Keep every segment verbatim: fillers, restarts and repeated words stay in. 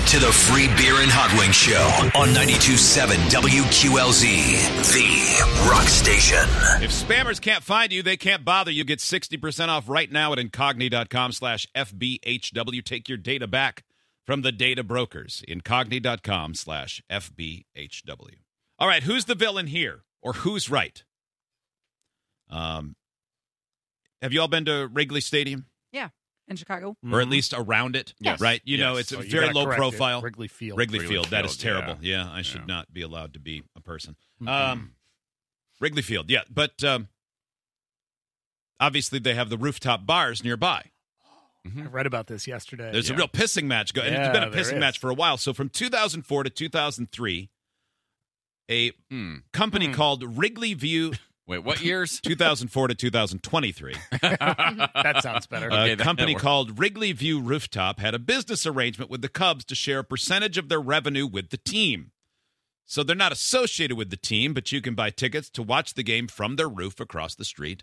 to the Free Beer and Hot Wings Show on ninety-two point seven W Q L Z, the rock station. If spammers can't find you, they can't bother you. Get sixty percent off right now at incogni.com slash FBHW. Take your data back from the data brokers. Incogni.com slash FBHW. All right, who's the villain here? Or who's right? Um, have you all been to Wrigley Stadium? Yeah, in Chicago. Or at least around it? Yes. Right? You Yes. know, it's Oh, a you very gotta low correct it. profile. Wrigley Field. Wrigley, Wrigley Field. That is Field, terrible. yeah. Yeah, I should Yeah. not be allowed to be a person. Um, Wrigley Field, yeah. But um, obviously they have the rooftop bars nearby. I read about this yesterday. There's Yeah. a real pissing match going. Yeah, It's been a there pissing is. match for a while. So from two thousand four to two thousand three, a Hmm. company Hmm. called Wrigley View, Wait, what years? two thousand four to two thousand twenty-three, That sounds better. Okay, a that- company that works. called Wrigley View Rooftop had a business arrangement with the Cubs to share a percentage of their revenue with the team. So they're not associated with the team, but you can buy tickets to watch the game from their roof across the street.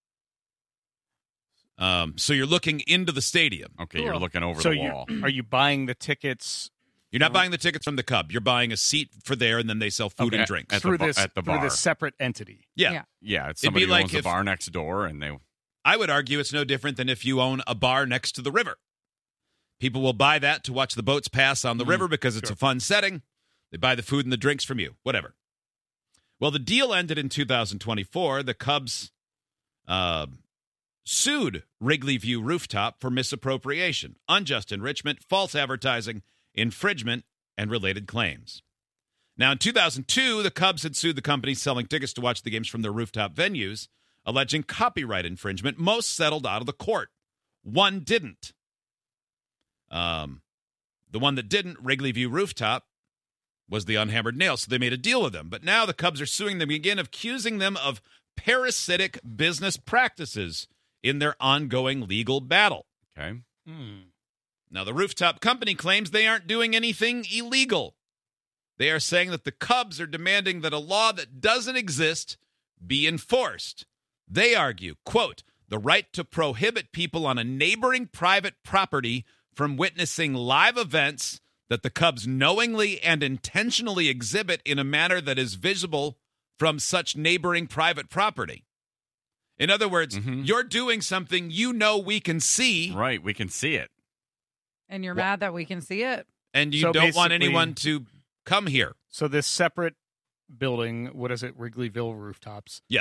Um, so you're looking into the stadium. Okay, you're looking over so the you wall. are you buying the tickets You're not buying the tickets from the Cub. You're buying a seat for there, and then they sell food Okay. and drinks. At the through ba- this at the through bar. this separate entity? Yeah. Yeah. Yeah, it's It'd be somebody who like owns if- a bar next door, and they. I would argue it's no different than if you own a bar next to the river. People will buy that to watch the boats pass on the Mm, river because it's sure. a fun setting. They buy the food and the drinks from you, whatever. Well, the deal ended in two thousand twenty-four. The Cubs uh, sued Wrigley View Rooftop for misappropriation, unjust enrichment, false advertising, infringement, and related claims. Now, in two thousand two, the Cubs had sued the company selling tickets to watch the games from their rooftop venues, alleging copyright infringement. Most settled out of the court. One didn't. Um, the one that didn't, Wrigley View Rooftop, was the unhammered nail, so they made a deal with them. But now the Cubs are suing them again, accusing them of parasitic business practices in their ongoing legal battle. Okay. Now, the rooftop company claims they aren't doing anything illegal. They are saying that the Cubs are demanding that a law that doesn't exist be enforced. They argue, quote, the right to prohibit people on a neighboring private property from witnessing live events that the Cubs knowingly and intentionally exhibit in a manner that is visible from such neighboring private property. In other words, Mhm. you're doing something you know we can see, Right, we can see it. And you're mad that we can see it? and you So don't want basically- anyone to come here. So this separate building, what is it, Wrigleyville Rooftops, Yes.